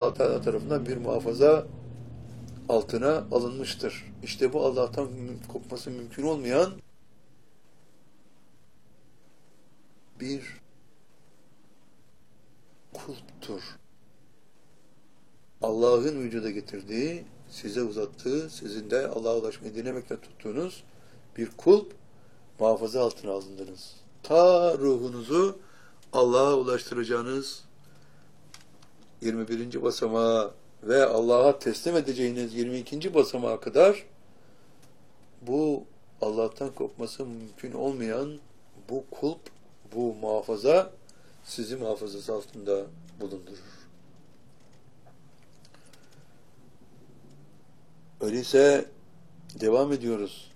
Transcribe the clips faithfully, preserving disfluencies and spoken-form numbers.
Allah Teala tarafından bir muhafaza altına alınmıştır. İşte bu Allah'tan kopması mümkün olmayan bir kulptur. Allah'ın vücuda getirdiği, size uzattığı, sizin de Allah'a ulaşmayı dilemekle tuttuğunuz bir kulp, muhafaza altına alındınız. Ta ruhunuzu Allah'a ulaştıracağınız yirmi birinci basamağa ve Allah'a teslim edeceğiniz yirmi ikinci basamağa kadar bu Allah'tan kopması mümkün olmayan bu kulp, bu muhafaza sizi muhafazası altında bulundurur. Öyleyse devam ediyoruz.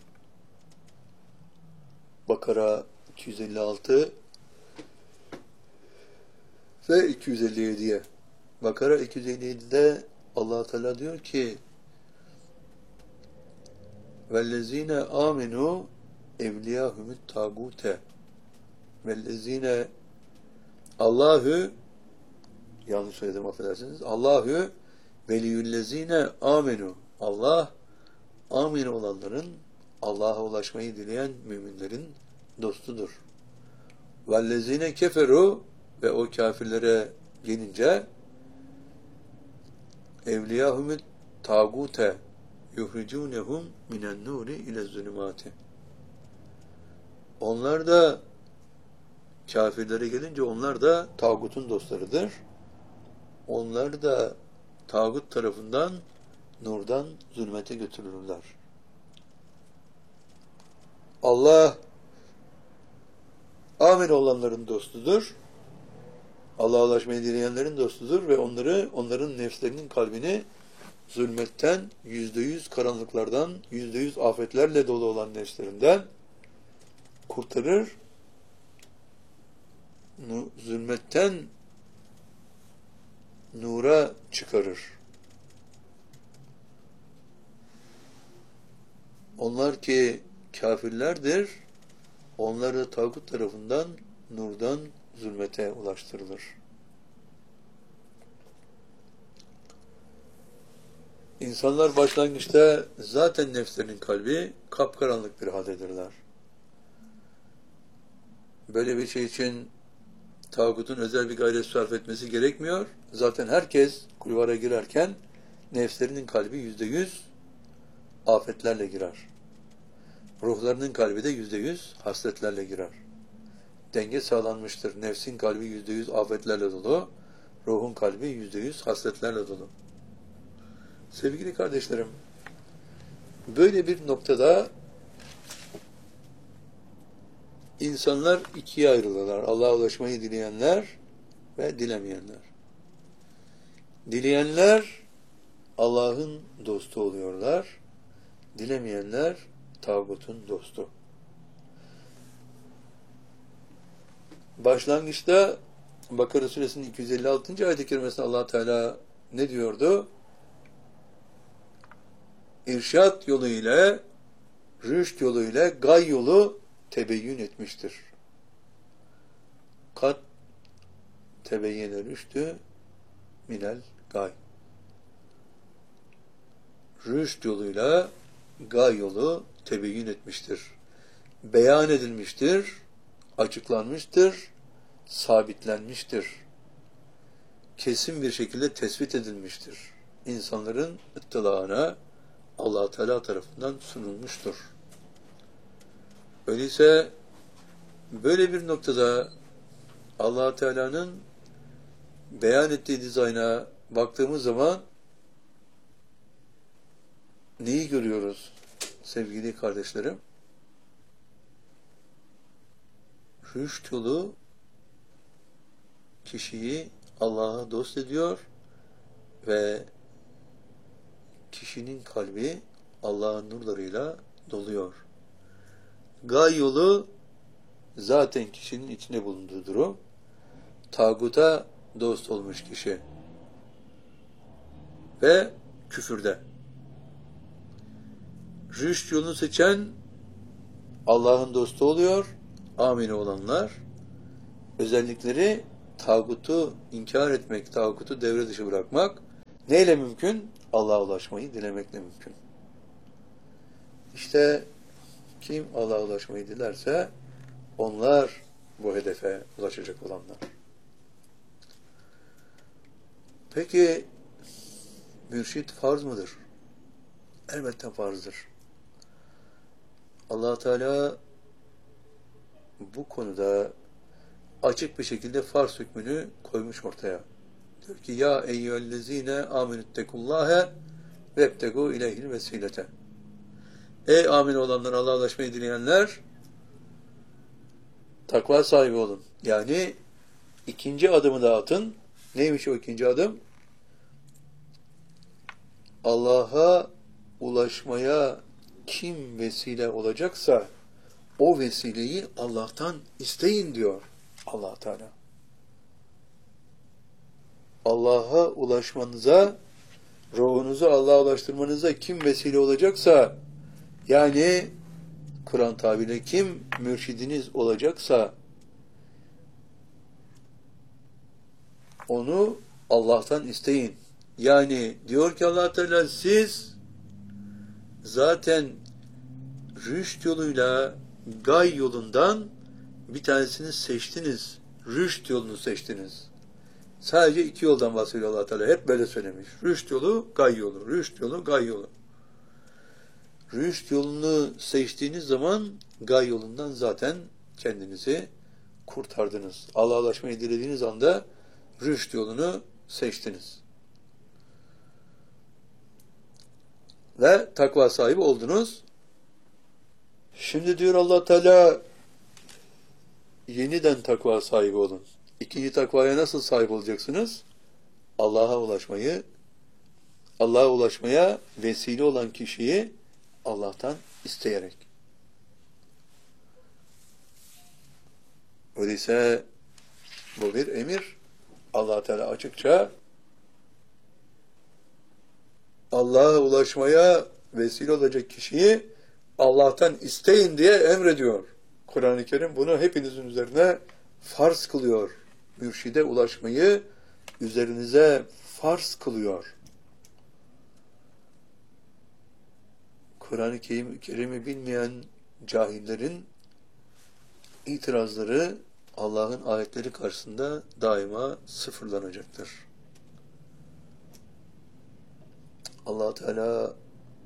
Bakara iki yüz elli altı ve iki yüz elli yediye. Bakara iki yüz elli yedide Allah Teala diyor ki: "Vellezine amenu evliyahumut tagute." Vellezine Allahü yanlış söyledim, affedersiniz. Allahü veliyüllezine amenu. Allah amin olanların, Allah'a ulaşmayı dileyen müminlerin dostudur. Vellezine keferu ve o kafirlere gelince evliyahumut tagute yuhricunhum minen nuri ile zulümati. Onlar da kafirlere gelince onlar da tağutun dostlarıdır. Onlar da tağut tarafından nurdan zulmete götürülürler. Allah amin olanların dostudur. Allah'a ulaşmayı dileyenlerin dostudur ve onları, onların nefslerinin kalbini zulmetten, yüzde yüz karanlıklardan, yüzde yüz afetlerle dolu olan nefslerinden kurtarır. Zulmetten nura çıkarır. Onlar ki kafirlerdir, onları tağut tarafından nurdan zulmete ulaştırılır. İnsanlar başlangıçta zaten nefslerinin kalbi kapkaranlık bir haldedirler. Böyle bir şey için tağutun özel bir gayret sarf etmesi gerekmiyor. Zaten herkes kulvara girerken nefslerinin kalbi yüzde yüz afetlerle girer. Ruhlarının kalbi de yüzde yüz hasletlerle girer. Denge sağlanmıştır. Nefsin kalbi yüzde yüz afetlerle dolu, ruhun kalbi yüzde yüz hasletlerle dolu. Sevgili kardeşlerim, böyle bir noktada insanlar ikiye ayrılırlar. Allah'a ulaşmayı dileyenler ve dilemeyenler. Dileyenler Allah'ın dostu oluyorlar. Dilemeyenler tağutun dostu. Başlangıçta Bakara Suresinin iki yüz elli altıncı ayet-i kerimesinde Allah Teala ne diyordu? İrşad yolu ile, rüşt yolu ile gay yolu tebeyyün etmiştir. Kat tebeyyene rüştü minel gay. Rüşt yoluyla gay yolu tebeyyün etmiştir. Beyan edilmiştir, açıklanmıştır, sabitlenmiştir. Kesin bir şekilde tespit edilmiştir. İnsanların ıttılağına Allah Teala tarafından sunulmuştur. Öyleyse böyle bir noktada Allah Teala'nın beyan ettiği dizayna baktığımız zaman neyi görüyoruz sevgili kardeşlerim? Rüşt yolu kişiyi Allah'a dost ediyor ve kişinin kalbi Allah'ın nurlarıyla doluyor. Gay yolu zaten kişinin içinde bulunduğu durum. Tağuta dost olmuş kişi ve küfürde. Rüşt yolunu seçen Allah'ın dostu oluyor. Amin olanlar özellikleri tağutu inkar etmek, tağutu devre dışı bırakmak, Neyle mümkün? Allah'a ulaşmayı dilemekle mümkün. İşte kim Allah'a ulaşmayı dilerse onlar bu hedefe ulaşacak olanlar. Peki mürşid farz mıdır? Elbette farzdır. Allah Teala bu konuda açık bir şekilde farz hükmünü koymuş ortaya. Diyor ki ya eyyühellezine amenüttekullâhe vebtegû ileyhil vesilete. Ey amin olanlar, Allah'a ulaşmayı dileyenler, takva sahibi olun. Yani ikinci adımı da atın. Neymiş o ikinci adım? Allah'a ulaşmaya kim vesile olacaksa o vesileyi Allah'tan isteyin diyor Allah Teala. Allah'a ulaşmanıza, ruhunuzu Allah'a ulaştırmanıza kim vesile olacaksa, yani Kur'an tabiriyle kim mürşidiniz olacaksa onu Allah'tan isteyin. Yani diyor ki Allah Teala, siz zaten rüşt yoluyla gay yolundan bir tanesini seçtiniz. Rüşt yolunu seçtiniz. Sadece iki yoldan bahsediyor Allah Teala. Hep böyle söylemiş. Rüşt yolu, gay yolu. Rüşt yolu, gay yolu. Rüşt yolunu seçtiğiniz zaman gay yolundan zaten kendinizi kurtardınız. Allah'a ulaşmayı dilediğiniz anda rüşt yolunu seçtiniz. Ve takva sahibi oldunuz. Şimdi diyor Allah Teala, yeniden takva sahibi olun. İkinci takvaya nasıl sahip olacaksınız? Allah'a ulaşmayı, Allah'a ulaşmaya vesile olan kişiyi Allah'tan isteyerek. Öyleyse bu bir emir. Allah Teala açıkça Allah'a ulaşmaya vesile olacak kişiyi Allah'tan isteyin diye emrediyor. Kur'an-ı Kerim bunu hepinizin üzerine farz kılıyor. Mürşide ulaşmayı üzerinize farz kılıyor. Kur'an-ı Kerim'i bilmeyen cahillerin itirazları Allah'ın ayetleri karşısında daima sıfırlanacaktır. Allah Teala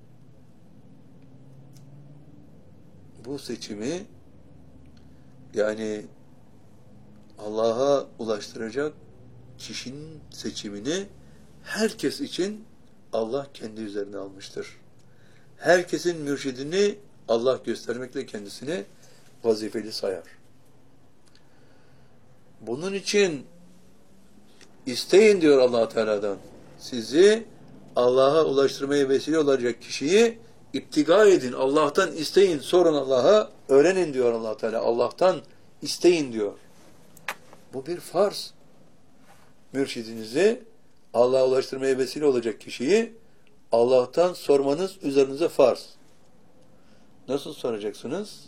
bu seçimi, yani Allah'a ulaştıracak kişinin seçimini herkes için Allah kendi üzerine almıştır. Herkesin mürşidini Allah göstermekle kendisini vazifeli sayar. Bunun için isteyin diyor Allah Teala'dan. Sizi Allah'a ulaştırmaya vesile olacak kişiyi iptiga edin. Allah'tan isteyin. Sorun Allah'a. Öğrenin diyor Allah Teala. Allah'tan isteyin diyor. Bu bir farz. Mürşidinizi Allah'a ulaştırmaya vesile olacak kişiyi Allah'tan sormanız üzerinize farz. Nasıl soracaksınız?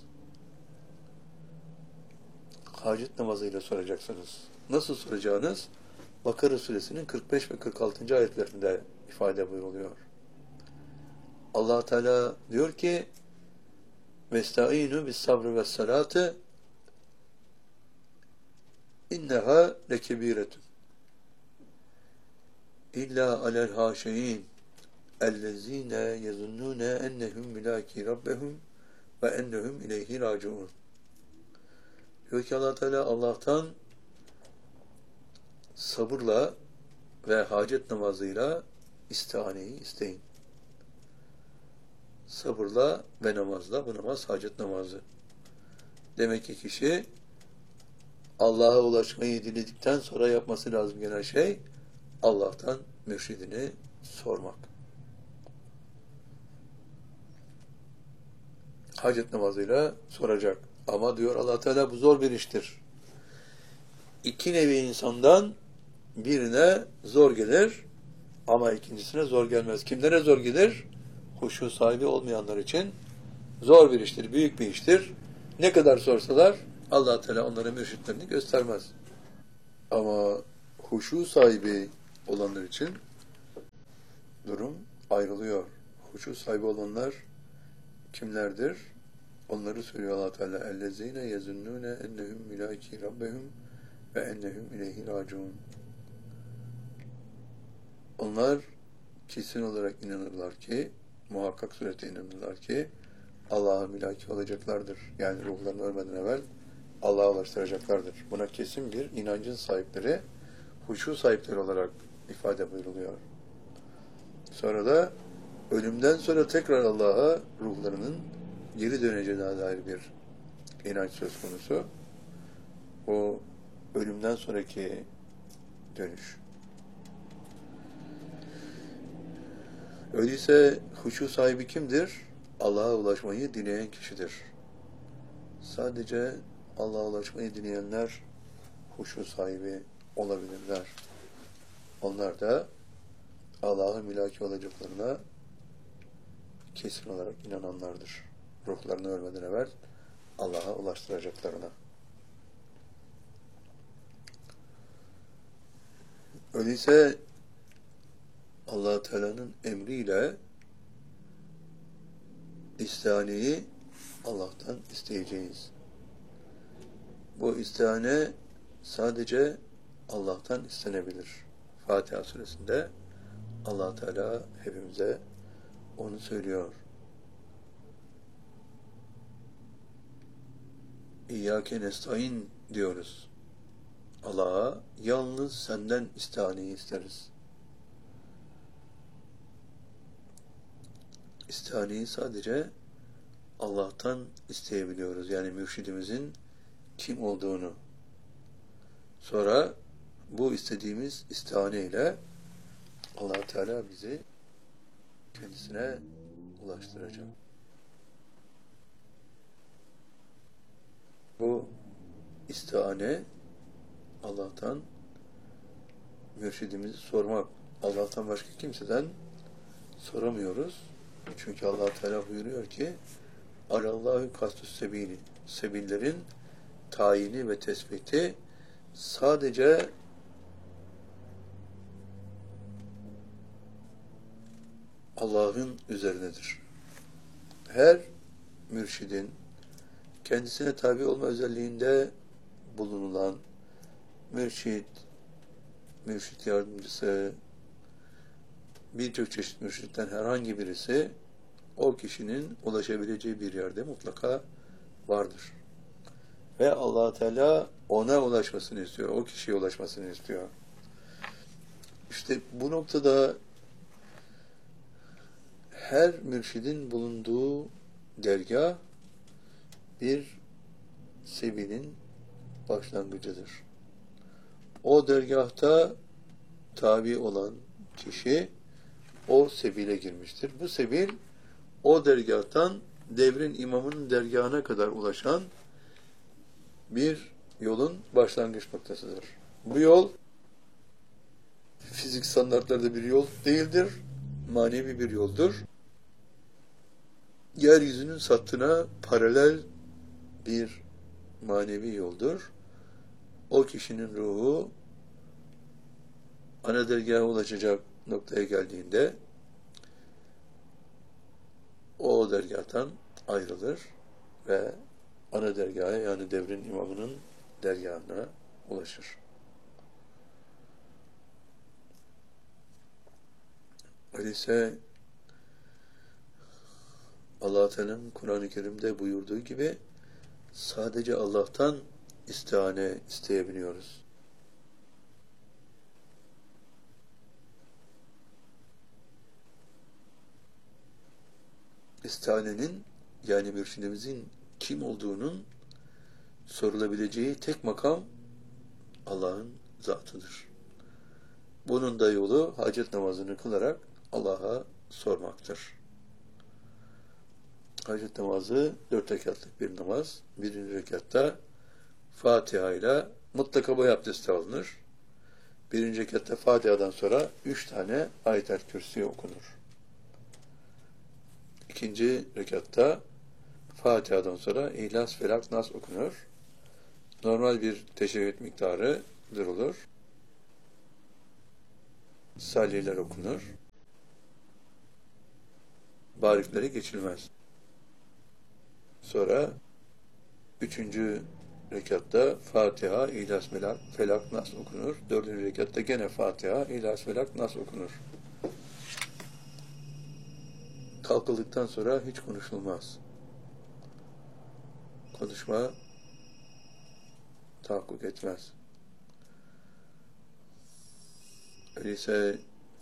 Hacet namazıyla soracaksınız. Nasıl soracağınız? Bakara suresinin kırk beş ve kırk altıncı ayetlerinde ifade buyuruluyor. Allah Teala diyor ki: "Vestaînû bis-sabri ve's-salâti inneha lekebîretun illa alel hâşeîn ellezîne yezunnûne ennehum milâkî rabbehum ve ennehum ileyhi râciûn." Diyor ki Allah Teala, Allah'tan sabırla ve hacet namazıyla istihaneyi isteyin. Sabırla ve namazla, bu namaz hacet namazı. Demek ki kişi Allah'a ulaşmayı diledikten sonra yapması lazım gelen şey Allah'tan mürşidini sormak. Hacet namazıyla soracak. Ama diyor Allah Teala, bu zor bir iştir. İki nevi insandan birine zor gelir ama ikincisine zor gelmez. Kimlere zor gelir? Huşu sahibi olmayanlar için zor bir iştir, büyük bir iştir. Ne kadar sorsalar Allah Teala onlara mürşitlerini göstermez. Ama huşu sahibi olanlar için durum ayrılıyor. Huşu sahibi olanlar kimlerdir? Onları söylüyor Allah Teala. Ellezine yezunnune ennehum mülaki rabbehum ve ennehum ileyhi raciun. Onlar kesin olarak inanırlar ki, muhakkak surette inanırlar ki Allah'a mülaki olacaklardır. Yani ruhlarını ölmeden evvel Allah'a ulaştıracaklardır. Buna kesin bir inancın sahipleri, huşu sahipleri olarak ifade buyuruluyor. Sonra da ölümden sonra tekrar Allah'a ruhlarının geri döneceğine dair bir inanç söz konusu. O ölümden sonraki dönüş. Öyleyse huşu sahibi kimdir? Allah'a ulaşmayı dileyen kişidir. Sadece Allah'a ulaşmayı dileyenler huşu sahibi olabilirler. Onlar da Allah'a mülaki olacaklarına kesin olarak inananlardır. Ruhlarını ölmeden evvel Allah'a ulaştıracaklarına. Öyleyse Allah Teala'nın emriyle istihaneyi Allah'tan isteyeceğiz. Bu istihane sadece Allah'tan istenebilir. Fatiha suresinde Allah Teala hepimize onu söylüyor. İyyâke nestaîn diyoruz. Allah'a yalnız senden istihaneyi isteriz. İstihaneyi sadece Allah'tan isteyebiliyoruz. Yani mürşidimizin kim olduğunu. Sonra bu istediğimiz istihane ile Allah Teala bizi kendisine ulaştıracak. Bu istihane Allah'tan mürşidimizi sormak. Allah'tan başka kimseden soramıyoruz. Çünkü Allah Teala buyuruyor ki Allahu kastus sebili, sebillerin tayini ve tespiti sadece Allah'ın üzerinedir. Her mürşidin kendisine tabi olma özelliğinde bulunulan mürşid, mürşid yardımcısı, birçok çeşit mürşitten herhangi birisi o kişinin ulaşabileceği bir yerde mutlaka vardır. Ve Allah Teala ona ulaşmasını istiyor, o kişiye ulaşmasını istiyor. İşte bu noktada her mürşidin bulunduğu dergah bir sebilin başlangıcıdır. O dergahta tabi olan kişi o sebile girmiştir. Bu sebil o dergahtan devrin imamının dergahına kadar ulaşan bir yolun başlangıç noktasıdır. Bu yol fizik standartlarda bir yol değildir. Manevi bir yoldur. Yeryüzünün sattına paralel bir manevi yoldur. O kişinin ruhu ana dergaha ulaşacak noktaya geldiğinde o dergahtan ayrılır ve ana dergaha yani devrin imamının dergahına ulaşır. Öyleyse Allah Teala'nın Kur'an-ı Kerim'de buyurduğu gibi sadece Allah'tan istihane isteyebiliyoruz. İstihanenin yani mürşidimizin kim olduğunun sorulabileceği tek makam Allah'ın zatıdır. Bunun da yolu hacet namazını kılarak Allah'a sormaktır. Hacet namazı dört rekatlık bir namaz. Birinci rekatta Fatiha ile mutlaka boy abdesti alınır. Birinci rekatta Fatiha'dan sonra üç tane ayet-el kürsi okunur. İkinci rekatta Fatiha'dan sonra İhlas, Felak, Nas okunur. Normal bir teşehhüd miktarı durulur. Salliler okunur. bariklere geçilmez. Sonra üçüncü rekatta Fatiha, İhlas, Felak, Felak, Nas okunur. Dördüncü rekatta gene Fatiha, İhlas, Felak, Nas okunur. Kalkıldıktan sonra hiç konuşulmaz. Konuşma tahakkuk etmez. Öyleyse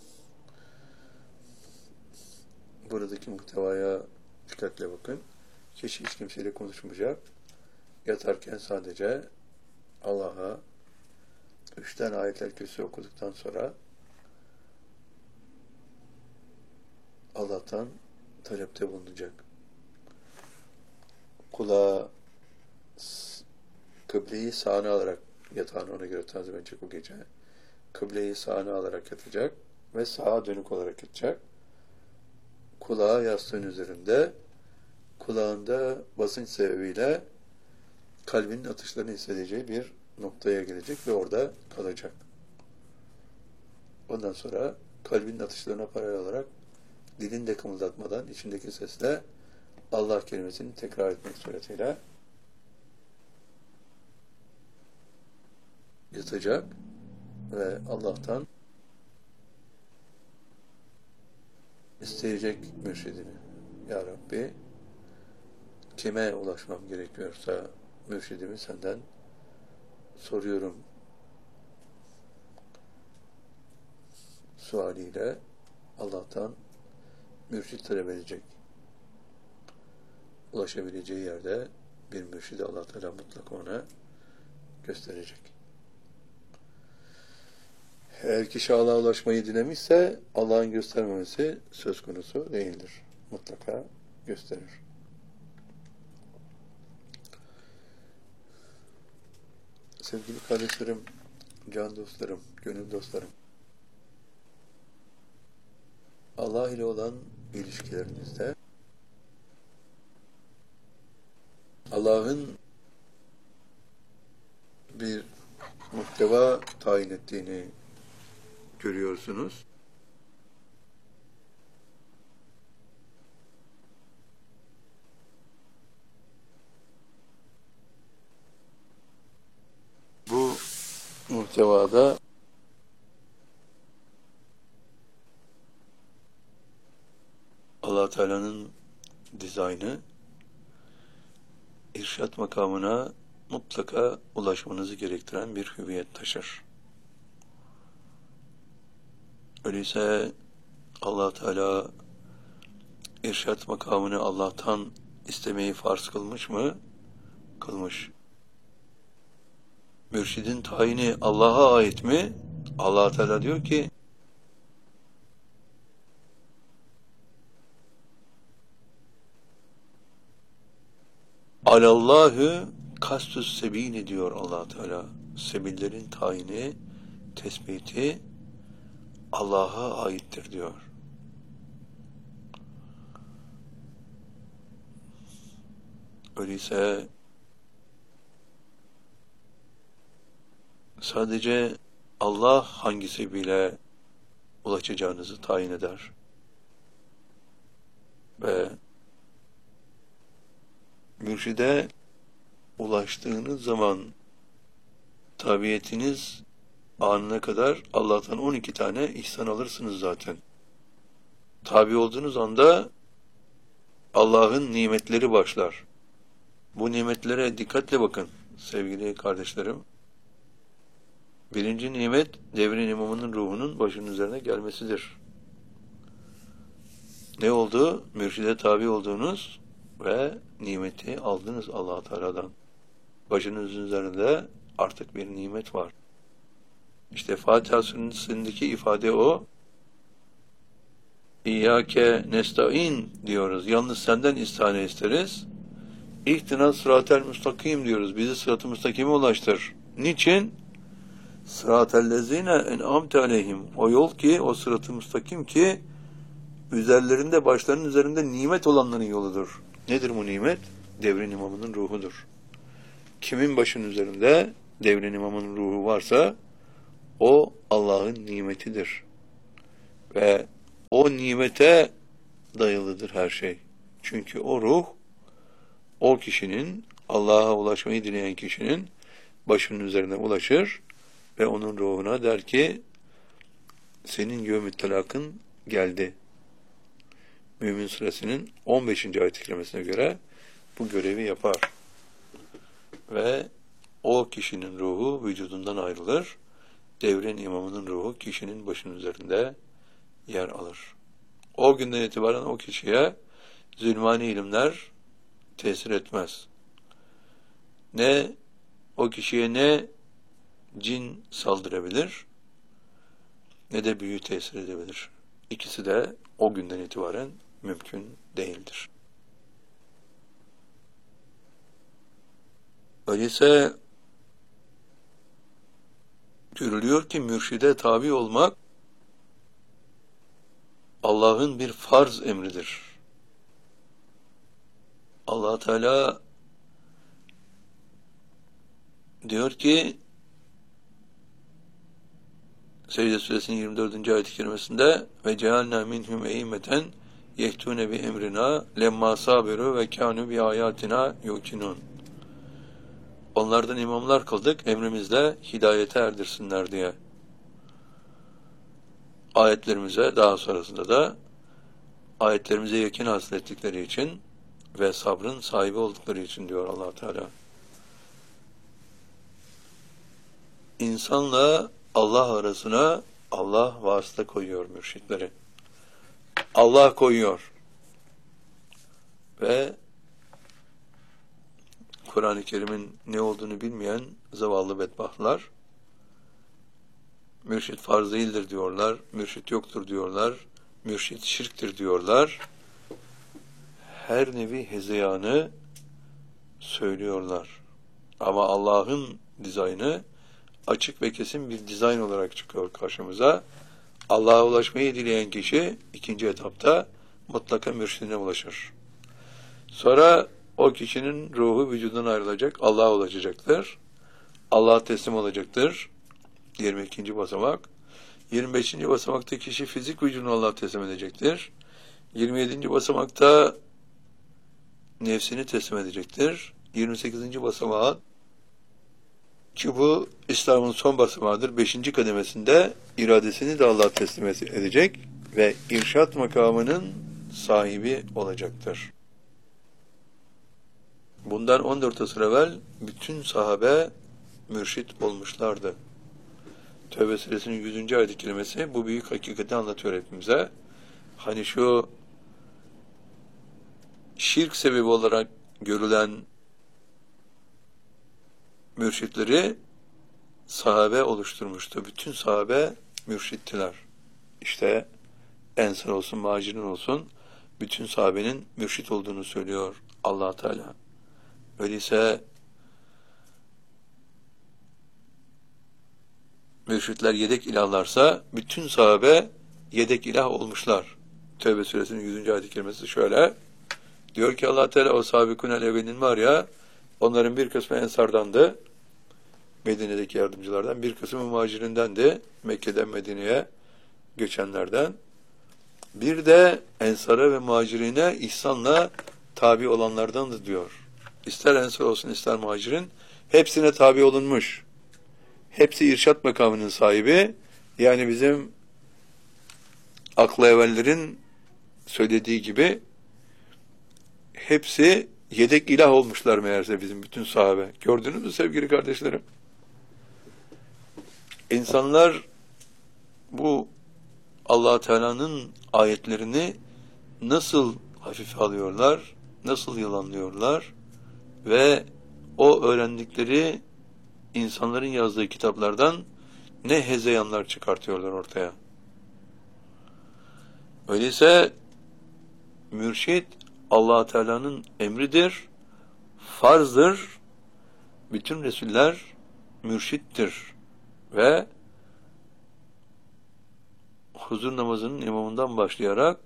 buradaki muhtevaya dikkatle bakın. Kişi hiç kimseyle konuşmayacak. Yatarken sadece Allah'a üç tane ayet-el kürsü okuduktan sonra Allah'tan talepte bulunacak. Kulağa kıbleyi sağına alarak yatağını ona göre tanzim edecek o gece. Kıbleyi sağına alarak yatacak ve sağa dönük olarak yatacak. Kulağı yastığın üzerinde, kulağında basınç sebebiyle kalbinin atışlarını hissedeceği bir noktaya gelecek ve orada kalacak. Ondan sonra kalbinin atışlarına paralel olarak dilini de kımıldatmadan içindeki sesle Allah kelimesini tekrar etmek suretiyle yatacak ve Allah'tan isteyecek mürşidini. Ya Rabbi, kime ulaşmam gerekiyorsa mürşidimi senden soruyorum sualiyle Allah'tan mürşid talep edecek. Ulaşabileceği yerde bir mürşidi Allah Teala mutlaka ona gösterecek. Eğer kişi Allah'a ulaşmayı dilemişse Allah'ın göstermemesi söz konusu değildir. Mutlaka gösterir. Sevgili kardeşlerim, can dostlarım, gönül dostlarım, Allah ile olan ilişkilerinizde Allah'ın bir muhteva tayin ettiğini görüyorsunuz. Bu muhtevada Allah Teala'nın dizaynı irşat makamına mutlaka ulaşmanızı gerektiren bir hüviyet taşır. Öyleyse Allah Teala irşat makamını Allah'tan istemeyi farz kılmış mı? Kılmış. Mürşidin tayini Allah'a ait mi? Allah Teala diyor ki Alallahü kastus sebini diyor Allah Teala. Sebillerin tayini, tespiti Allah'a aittir diyor. Öyleyse sadece Allah hangisi bile ulaşacağınızı tayin eder. Ve mürşide ulaştığınız zaman tabiyetiniz anına kadar Allah'tan on iki tane ihsan alırsınız zaten. Tabi olduğunuz anda Allah'ın nimetleri başlar. Bu nimetlere dikkatle bakın sevgili kardeşlerim. Birinci nimet devrin imamının ruhunun başının üzerine gelmesidir. Ne oldu? Mürşide tabi olduğunuz ve nimeti aldınız Allah Teala'dan. Başınızın üzerinde artık bir nimet var. İşte Fatiha Suresindeki ifade o. İyyâke nesta'in diyoruz. Yalnız senden istihane isteriz. İhtina sıratel müstakim diyoruz. Bizi sırat-ı müstakime ulaştır. Niçin? Sıratellezine en'amte aleyhim. O yol ki, o sırat-ı müstakim ki üzerlerinde, başlarının üzerinde nimet olanların yoludur. Nedir bu nimet? Devrin imamının ruhudur. Kimin başının üzerinde devrin imamının ruhu varsa o Allah'ın nimetidir. Ve o nimete dayalıdır her şey. Çünkü o ruh, o kişinin, Allah'a ulaşmayı dileyen kişinin başının üzerine ulaşır ve onun ruhuna der ki, senin yevm-i telakın geldi. Mümin Suresinin on beşinci ayet-i kerimesine göre bu görevi yapar. Ve o kişinin ruhu vücudundan ayrılır. Devrin imamının ruhu kişinin başının üzerinde yer alır. O günden itibaren o kişiye zulmani ilimler tesir etmez. Ne o kişiye ne cin saldırabilir, ne de büyü tesir edebilir. İkisi de o günden itibaren mümkün değildir. Öyleyse görülüyor ki mürşide tabi olmak Allah'ın bir farz emridir. Allah Teala diyor ki Secde Suresinin yirmi dördüncü ayet-i kerimesinde ve cealna minhum e'immeten yehtune bi emrina lemma sabiru ve kanu bi ayatina yuqinun. Onlardan imamlar kıldık, emrimizle hidayete erdirsinler diye. Ayetlerimize daha sonrasında da ayetlerimize yakın hasıl ettikleri için ve sabrın sahibi oldukları için diyor Allah Teala. İnsanla Allah arasına Allah vasıta koyuyor mürşitleri. Allah koyuyor. Ve Kur'an-ı Kerim'in ne olduğunu bilmeyen zavallı bedbahtlar mürşit farz değildir diyorlar, mürşit yoktur diyorlar, mürşit şirktir diyorlar. Her nevi hezeyanı söylüyorlar. Ama Allah'ın dizaynı açık ve kesin bir dizayn olarak çıkıyor karşımıza. Allah'a ulaşmayı dileyen kişi ikinci etapta mutlaka mürşidine ulaşır. Sonra o kişinin ruhu vücudundan ayrılacak, Allah'a ulaşacaktır. Allah'a teslim olacaktır. yirmi ikinci basamak. yirmi beşinci basamakta kişi fizik vücudunu Allah'a teslim edecektir. yirmi yedinci basamakta nefsini teslim edecektir. yirmi sekizinci basamağa ki bu İslam'ın son basamağıdır. beşinci kademesinde iradesini de Allah'a teslim edecek ve irşat makamının sahibi olacaktır. Bundan on dört asır evvel bütün sahabe mürşit olmuşlardı. Tevbe suresinin yüzüncü ayet-i kerimesi bu büyük hakikati anlatıyor hepimize. Hani şu şirk sebebi olarak görülen mürşitleri sahabe oluşturmuştu. Bütün sahabe mürşittiler. İşte Ensar olsun, Muhacirin olsun bütün sahabenin mürşit olduğunu söylüyor Allah Teala. Öyleyse mürşitler yedek ilahlarsa bütün sahabe yedek ilah olmuşlar. Tevbe suresinin yüzüncü ayet-i kerimesi şöyle. Diyor ki Allah Teala o sabikunel evvelin var ya, onların bir kısmı Ensar'dandı. Medine'deki yardımcılardan, bir kısmı Muhacirin'dendi. Mekke'den Medine'ye göçenlerden. Bir de Ensar'a ve Muhacirine ihsanla tabi olanlardandı diyor. İster Ensar olsun ister Muhacirin hepsine tabi olunmuş. Hepsi irşat makamının sahibi. Yani bizim aklı evvellerin söylediği gibi hepsi yedek ilah olmuşlar meğerse bizim bütün sahabe. Gördünüz mü sevgili kardeşlerim? İnsanlar bu Allah Teala'nın ayetlerini nasıl hafife alıyorlar, nasıl yalanlıyorlar ve o öğrendikleri insanların yazdığı kitaplardan ne hezeyanlar çıkartıyorlar ortaya. Öyleyse mürşit Allah Teala'nın emridir, farzdır. Bütün Resuller mürşittir ve huzur namazının imamından başlayarak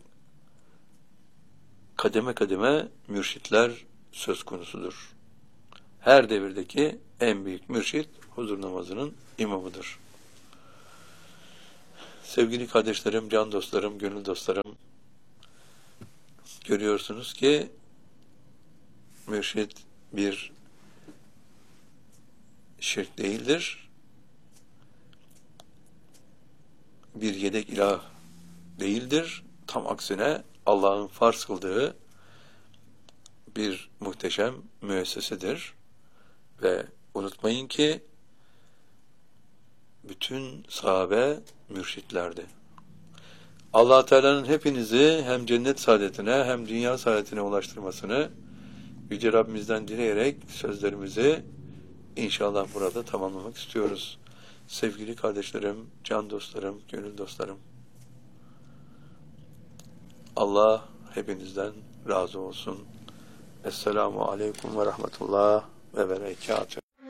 kademe kademe mürşitler söz konusudur. Her devirdeki en büyük mürşit huzur namazının imamıdır. Sevgili kardeşlerim, can dostlarım, gönül dostlarım, görüyorsunuz ki mürşid bir şirk değildir. Bir yedek ilah değildir. Tam aksine Allah'ın farz kıldığı bir muhteşem müessesedir. Ve unutmayın ki bütün sahabe mürşitlerdi. Allah Teala'nın hepinizi hem cennet saadetine hem dünya saadetine ulaştırmasını Yüce Rabbimizden dileyerek sözlerimizi inşallah burada tamamlamak istiyoruz. Sevgili kardeşlerim, can dostlarım, gönül dostlarım, Allah hepinizden razı olsun. Esselamu Aleyküm ve Rahmetullah ve Berekatuhu.